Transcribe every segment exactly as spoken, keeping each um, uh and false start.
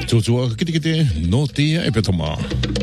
Tutua kiti kiti no tia e petoma.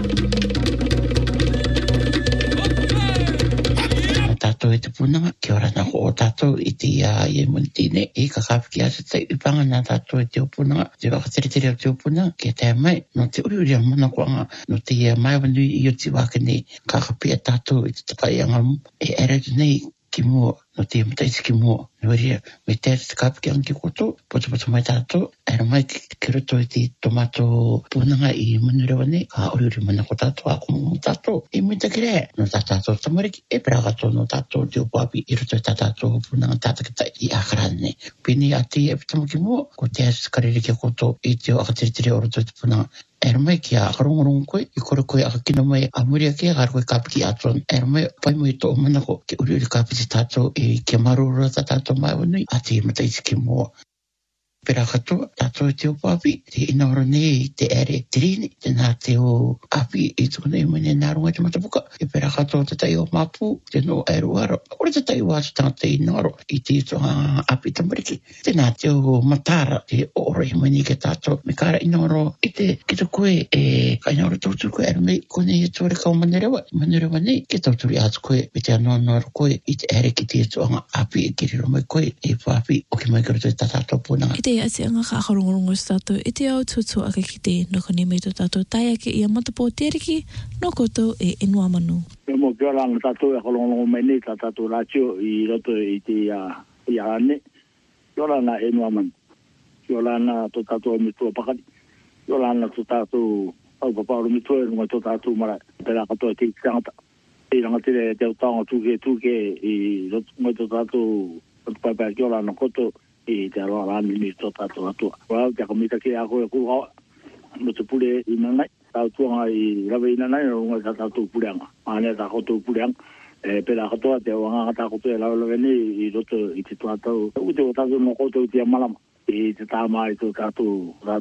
Tato e te punanga, kia ora na ko o tato i te ia i e muntine i ka kawhiki asa te upanga na tato e te opunanga, te wakateretere o te opunanga, kia te mai, no te uri uri a mana kuanga, no te ia mai wanui i o te waka nei, ka kapia tato i te takai angamu, e ere tu nei ki mua, no te mataisi ki mua, no ria, me te te kawhiki anki koto, poto poto mai tato, ere mai ki roto i te tomato punanga i manurewa nei, ka uri uri mana ko tato, a kumu tato, i muita kire, no tato tamariki, e pragato no tato te upapi, i roto i tato punanga tatakita i akarane. Pini ati e pitamaki mua, ko te asu karere ki koto, i te o akateretere o roto i te punanga, ere mai ki a karongorongo koe, i kore koe a kino mai a muria ki a kare koe kapiki atuan, ere mai pai mo i tō manako, ki uri uri kapiti tato, i ki marura ta tato mai wanui, ati i mataisi ki mua. Pera katoa, tato e te upapi, te inaora nei i te ere tirini, te nā te o api i tukuna i mene nā runga te matapuka, e pera katoa te tai o mapu, te no eruaro, ore te tai o atu tangata i naro, i te ito a api tamariki, te nā te o matara, te oro i mene ke tato, me kara inaoro, i te kita koe, e ka inaora tautu koe, ere mei, kone i tore kau manerewa, manerewa nei, ke tauturi atu koe, me te anoa noaro koe, i te ere ki te ito a api, e kiriro mai koe, e papi, o ke mai karoto i tatato punanga. Ite ati anga ka akarongorongo stato, ite au tutu aka ki te noko ni mei to tato tai ake ia matapo teriki, no koto e enua manu. E mo kia ranga tato e akarongorongo mai nei, ta tato ratio i roto i te i ane, kia ranga enua manu. Kia ranga to tato e mitua pakari, kia ranga to tato au papauro mitua e runga to tato mara, pera katoa te tangata. I ranga tere te utanga tuke tuke i roto ngai to tato, pai pai kia ranga koto, i te aroa rani ni tō tātou atua. Wau, te akamita ki a koe kua no te pule i nanai, tau tuanga i rawe i nanai, no runga tā tātou puleanga. Ane tā kotou puleanga, e pera katoa te wanga tā kotou e lawe lawe ni i roto i te tātou. U te o tātou no kotou tia malama, i te tāma i tō tātou